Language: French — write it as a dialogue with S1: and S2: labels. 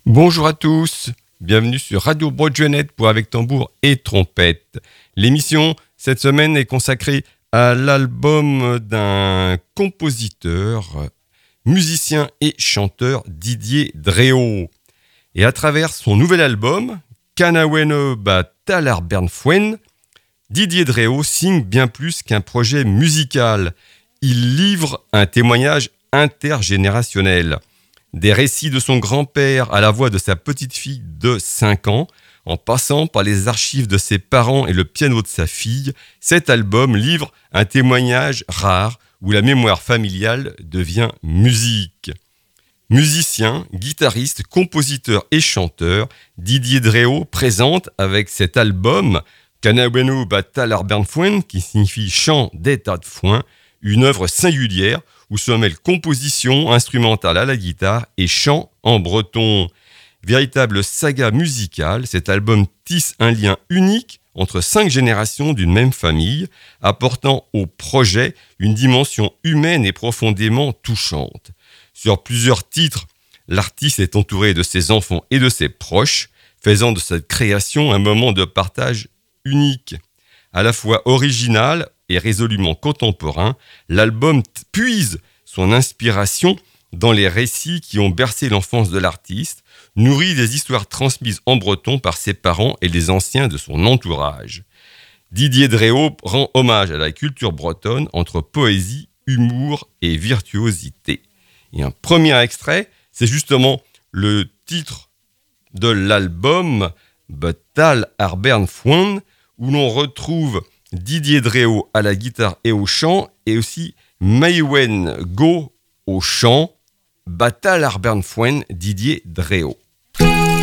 S1: Bonjour à tous, bienvenue sur Radio Broadgenette pour Avec Tambour et Trompette. L'émission, cette semaine, est consacrée à l'album d'un compositeur, musicien et chanteur Didier Dréau. Et à travers son nouvel album, Kanaweno ba Talar Bernfwen, Didier Dréau signe bien plus qu'un projet musical. Il livre un témoignage intergénérationnel. Des récits de son grand-père à la voix de sa petite-fille de 5 ans, en passant par les archives de ses parents et le piano de sa fille, cet album livre un témoignage rare où la mémoire familiale devient musique. Musicien, guitariste, compositeur et chanteur, Didier Dréau présente avec cet album Kanaweno ba Talar Bernfwen, qui signifie chant des tas de foin, une œuvre singulière où se mêlent composition instrumentale à la guitare et chant en breton. Véritable saga musicale, cet album tisse un lien unique entre 5 générations d'une même famille, apportant au projet une dimension humaine et profondément touchante. Sur plusieurs titres, l'artiste est entouré de ses enfants et de ses proches, faisant de cette création un moment de partage unique. À la fois original et résolument contemporain, l'album puise son inspiration dans les récits qui ont bercé l'enfance de l'artiste, nourri des histoires transmises en breton par ses parents et les anciens de son entourage. Didier Dréau rend hommage à la culture bretonne entre poésie, humour et virtuosité. Et un premier extrait, c'est justement le titre de l'album Betal Arbern Fouan, où l'on retrouve Didier Dréau à la guitare et au chant, et aussi Maïwen Go au chant, Betal Arbern Fouan, Didier Dréau.